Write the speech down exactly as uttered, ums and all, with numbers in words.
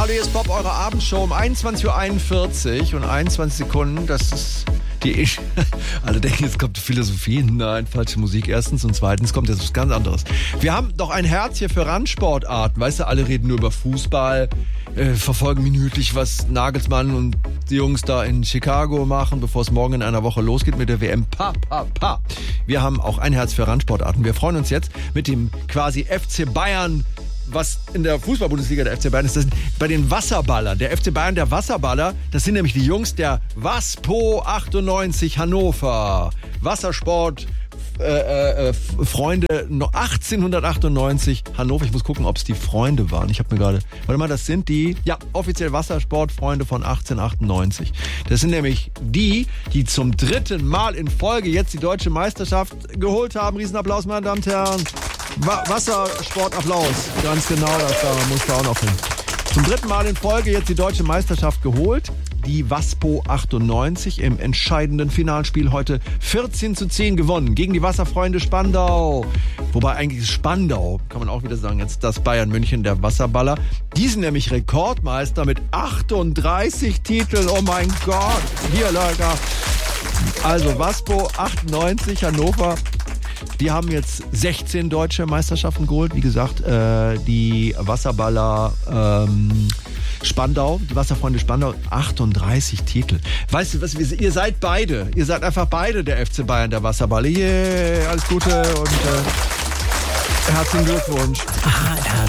Hallo, hier ist Bob, eure Abendshow um einundzwanzig Uhr einundvierzig und einundzwanzig Sekunden. Das ist die ich. Alle denken, jetzt kommt Philosophie. Nein, falsche Musik erstens. Und zweitens kommt jetzt was ganz anderes. Wir haben doch ein Herz hier für Randsportarten. Weißt du, alle reden nur über Fußball, äh, verfolgen minütlich, was Nagelsmann und die Jungs da in Chicago machen, bevor es morgen in einer Woche losgeht mit der W M. Pa, pa, pa. Wir haben auch ein Herz für Randsportarten. Wir freuen uns jetzt mit dem quasi F C Bayern, was in der Fußball-Bundesliga der F C Bayern ist, das sind bei den Wasserballern. Der F C Bayern, der Wasserballer, das sind nämlich die Jungs der Waspo achtundneunzig Hannover. Wassersport, äh, äh, Freunde achtzehnhundertachtundneunzig Hannover. Ich muss gucken, ob es die Freunde waren. Ich habe mir gerade, warte mal, das sind die, ja, offiziell Wassersportfreunde von achtzehnhundertachtundneunzig. Das sind nämlich die, die zum dritten Mal in Folge jetzt die deutsche Meisterschaft geholt haben. Riesenapplaus, meine Damen und Herren. Wa- Wassersportapplaus, ganz genau, das da muss da auch noch hin. Zum dritten Mal in Folge jetzt die deutsche Meisterschaft geholt. Die Waspo achtundneunzig im entscheidenden Finalspiel heute vierzehn zu zehn gewonnen gegen die Wasserfreunde Spandau. Wobei eigentlich ist Spandau, kann man auch wieder sagen, jetzt das Bayern München der Wasserballer. Die sind nämlich Rekordmeister mit achtunddreißig Titeln. Oh mein Gott, hier Leute. Also Waspo achtundneunzig Hannover. Die haben jetzt sechzehn deutsche Meisterschaften geholt. Wie gesagt, äh, die Wasserballer ähm, Spandau, die Wasserfreunde Spandau, achtunddreißig Titel. Weißt du was, ihr seid beide. Ihr seid einfach beide der F C Bayern, der Wasserballer. Yeah, alles Gute und äh, herzlichen Glückwunsch. Aha,